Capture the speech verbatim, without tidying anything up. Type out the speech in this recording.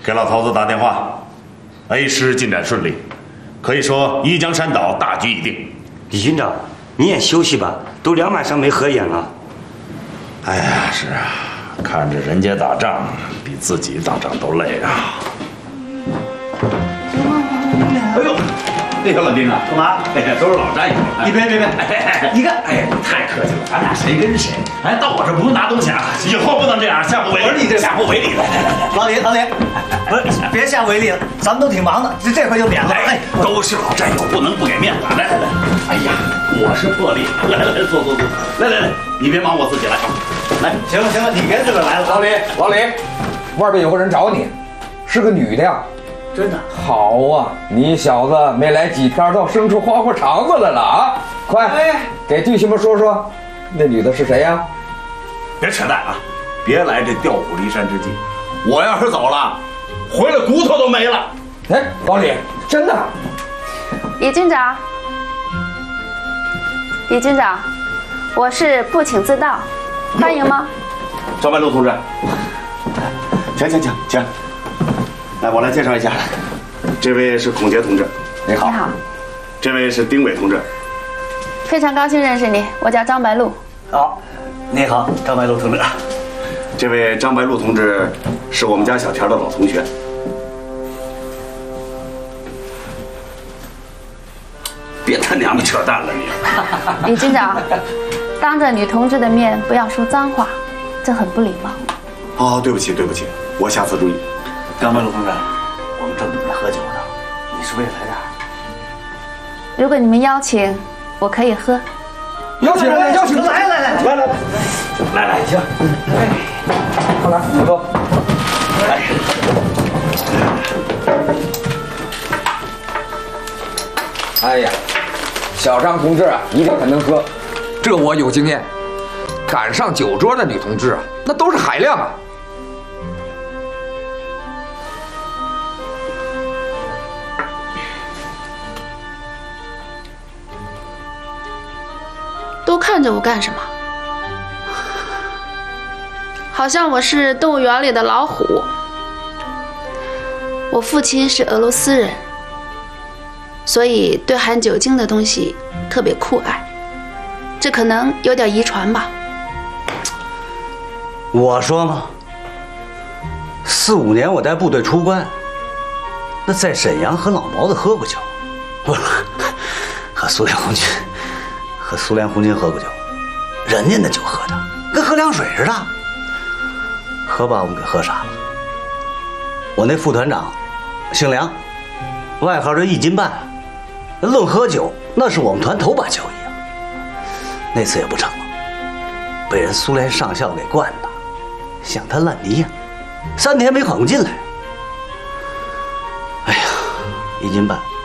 给老头子打电话 ，A 师进展顺利，可以说一江山岛大局已定。 李军长，你也休息吧，都两晚上没合眼了。 哎呀，是啊，看着人家打仗，比自己打仗都累啊。哎呦！ 那小老丁啊，干嘛？哎呀，都是老战友。你别别别，你看，哎呀，你太客气了，咱俩谁跟谁？哎，到我这不用拿东西啊，以后不能这样，下不为例。不是你这下不为例。来来来来， 老李老李，不是别下为例了，咱们都挺忙的，这这回就免了。 哎，都是老战友，不能不给面子。来来来，哎呀，我是破例。来来来，坐坐坐。来来来，你别忙，我自己来。来， 行了行了，你别自个儿来了。 老李老李，外边有个人找你，是个女的呀。 真的好啊！你小子没来几天，倒生出花花肠子来了啊！快，哎、给弟兄们说说，那女的是谁呀？ 别扯淡啊！别来这调虎离山之计。我要是走了，回来骨头都没了。 哎，老李，真的？ 李军长，李军长，我是不请自到，欢迎吗？ 张白露同志，请请请请。 来，我来介绍一下，这位是孔杰同志， 你好。 你好， 这位是丁伟同志， 非常高兴认识你，我叫张白露。 好，你好，张白露同志。 这位张白露同志是我们家小田的老同学。别他娘的扯淡了你！ 李军长，当着女同志的面不要说脏话，这很不礼貌。 哦，对不起对不起，我下次注意。 张白露同志，我们正准备喝酒呢，你是不是也来点？ 如果你们邀请，我可以喝。 邀请邀请， 来来来来来来来，行， 哎，快来，不多。 来， 哎呀，小张同志啊，一定很能喝，这我有经验。赶上酒桌的女同志啊，那都是海量啊。 都看着我干什么？好像我是动物园里的老虎。我父亲是俄罗斯人，所以对含酒精的东西特别酷爱，这可能有点遗传吧。 我说嘛，四五年我带部队出关，那在沈阳和老毛子喝过酒，不是和苏联红军。 和苏联红军喝过酒，人家那酒喝的跟喝凉水似的，可把我们给喝傻了。我那副团长姓梁，外号叫一斤半，论喝酒那是我们团头把交椅啊。那次也不成了，被人苏联上校给灌的像滩烂泥呀，三天没缓过劲来。哎呀，一斤半